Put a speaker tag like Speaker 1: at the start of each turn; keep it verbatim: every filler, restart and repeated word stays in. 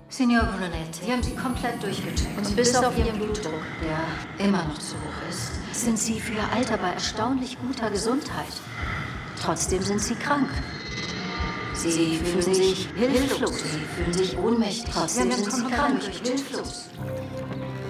Speaker 1: Signor Brunetti, wir haben Sie komplett durchgecheckt. Und bis auf Ihren Blutdruck, der immer noch zu hoch ist, sind Sie für Ihr Alter bei erstaunlich guter Gesundheit. Trotzdem sind Sie krank. Sie fühlen sich hilflos. Sie fühlen sich ohnmächtig. Trotzdem sind Sie krank. Hilflos.